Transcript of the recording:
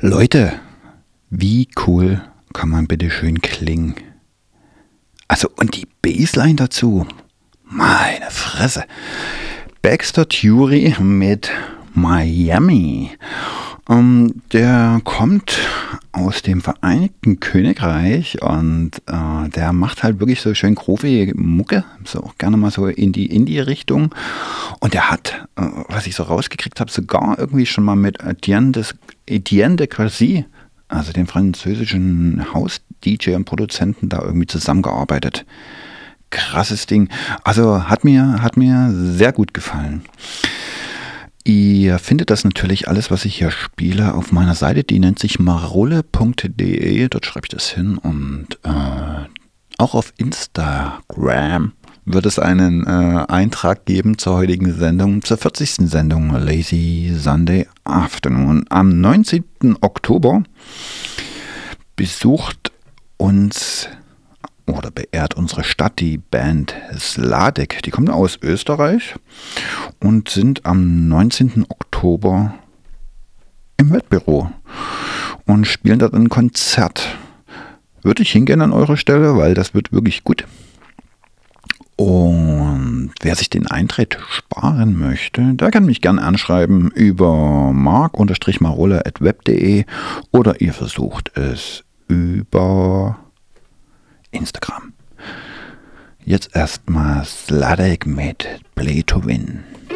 Leute, wie cool kann man bitte schön klingen? Also und die Bassline dazu, meine Fresse. Baxter Dury mit Miami. Der kommt aus dem Vereinigten Königreich und der macht halt wirklich so schön groovige Mucke, so auch gerne mal so in die Indie-Richtung. Und der hat, was ich so rausgekriegt habe, sogar irgendwie schon mal mit Etienne de Quasi, also dem französischen Haus-DJ und Produzenten, da irgendwie zusammengearbeitet. Krasses Ding. Also hat mir sehr gut gefallen. Ihr findet das natürlich alles, was ich hier spiele, auf meiner Seite. Die nennt sich marole.de. Dort schreibe ich das hin. Und auch auf Instagram wird es einen Eintrag geben zur heutigen Sendung, zur 40. Sendung Lazy Sunday Afternoon. Am 19. Oktober besucht uns oder beehrt unsere Stadt die Band Sladek. Die kommen aus Österreich und sind am 19. Oktober im Wettbüro und spielen dort ein Konzert. Würde ich hingehen an eurer Stelle, weil das wird wirklich gut. Und wer sich den Eintritt sparen möchte, der kann mich gerne anschreiben über mark-marole@web.de oder ihr versucht es über Instagram. Jetzt erstmal Sladek mit Play to Win.